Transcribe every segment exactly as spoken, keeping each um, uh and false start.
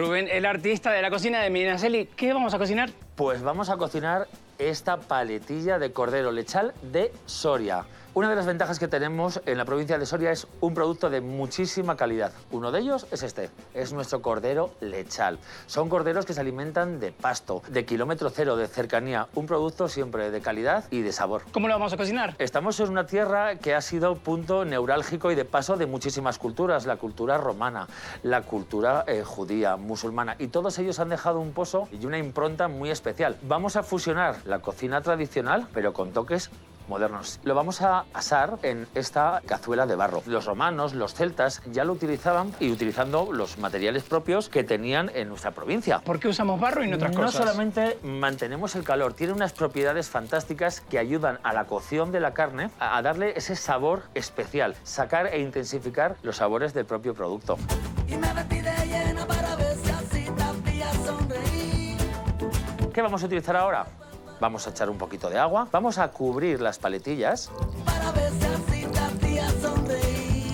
Rubén, el artista de la cocina de Medinaceli. ¿Qué vamos a cocinar? Pues vamos a cocinar esta paletilla de cordero lechal de Soria. Una de las ventajas que tenemos en la provincia de Soria es un producto de muchísima calidad. Uno de ellos es este, es nuestro cordero lechal. Son corderos que se alimentan de pasto, de kilómetro cero, de cercanía. Un producto siempre de calidad y de sabor. ¿Cómo lo vamos a cocinar? Estamos en una tierra que ha sido punto neurálgico y de paso de muchísimas culturas. La cultura romana, la cultura eh, judía, musulmana. Y todos ellos han dejado un pozo y una impronta muy especial. Vamos a fusionar la cocina tradicional, pero con toques modernos. Lo vamos a asar en esta cazuela de barro. Los romanos, los celtas ya lo utilizaban y utilizando los materiales propios que tenían en nuestra provincia. ¿Por qué usamos barro y no otras no cosas? No solamente mantenemos el calor, tiene unas propiedades fantásticas que ayudan a la cocción de la carne a, a darle ese sabor especial, sacar e intensificar los sabores del propio producto. Y me vestí de llena para ver si así te hacía sonreír. ¿Qué vamos a utilizar ahora? Vamos a echar un poquito de agua. Vamos a cubrir las paletillas. Para ver si así te hacía sonreír.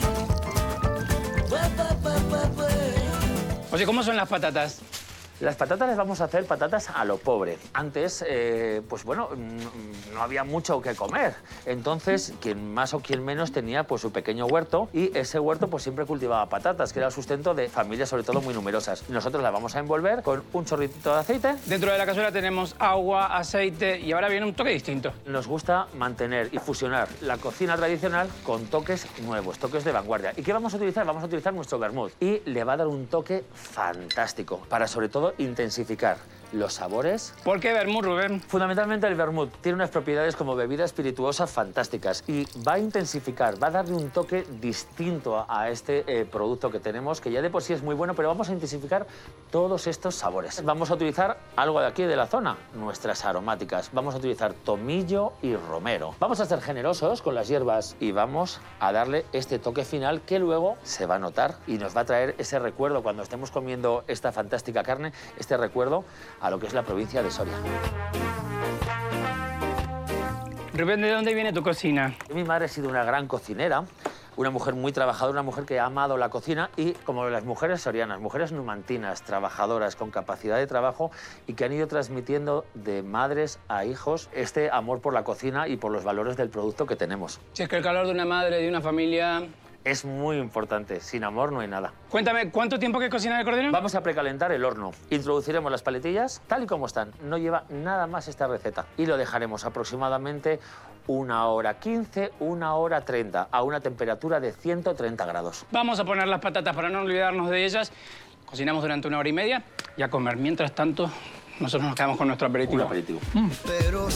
Pues, pues, pues, pues, pues. Oye, ¿cómo son las patatas? Las patatas las vamos a hacer patatas a lo pobre. Antes, eh, pues bueno, no había mucho que comer. Entonces, quien más o quien menos tenía pues su pequeño huerto y ese huerto pues siempre cultivaba patatas, que era el sustento de familias sobre todo muy numerosas. Nosotros las vamos a envolver con un chorritito de aceite. Dentro de la cazuela tenemos agua, aceite y ahora viene un toque distinto. Nos gusta mantener y fusionar la cocina tradicional con toques nuevos, toques de vanguardia. ¿Y qué vamos a utilizar? Vamos a utilizar nuestro vermut y le va a dar un toque fantástico para sobre todo intensificar los sabores. ¿Por qué vermut, Rubén? Fundamentalmente el vermut tiene unas propiedades como bebida espirituosa fantásticas y va a intensificar, va a darle un toque distinto a este eh, producto que tenemos, que ya de por sí es muy bueno, pero vamos a intensificar todos estos sabores. Vamos a utilizar algo de aquí de la zona, nuestras aromáticas. Vamos a utilizar tomillo y romero. Vamos a ser generosos con las hierbas y vamos a darle este toque final que luego se va a notar y nos va a traer ese recuerdo cuando estemos comiendo esta fantástica carne, este recuerdo a lo que es la provincia de Soria. Rubén, ¿de dónde viene tu cocina? Mi madre ha sido una gran cocinera, una mujer muy trabajadora, una mujer que ha amado la cocina y como las mujeres sorianas, mujeres numantinas, trabajadoras, con capacidad de trabajo y que han ido transmitiendo de madres a hijos este amor por la cocina y por los valores del producto que tenemos. Si es que el calor de una madre, de una familia... Es muy importante, sin amor no hay nada. Cuéntame, ¿cuánto tiempo hay que cocinar el cordero? Vamos a precalentar el horno. Introduciremos las paletillas tal y como están. No lleva nada más esta receta. Y lo dejaremos aproximadamente una hora quince, una hora treinta, a una temperatura de ciento treinta grados. Vamos a poner las patatas para no olvidarnos de ellas. Cocinamos durante una hora y media y a comer. Mientras tanto, nosotros nos quedamos con nuestro aperitivo. Un aperitivo. Mm. Pero